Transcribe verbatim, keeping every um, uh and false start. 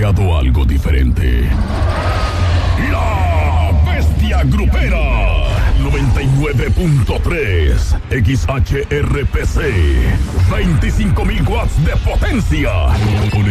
creado algo diferente. La Bestia Grupera. noventa y nueve punto tres X H R P C. veinticinco mil watts de potencia. Con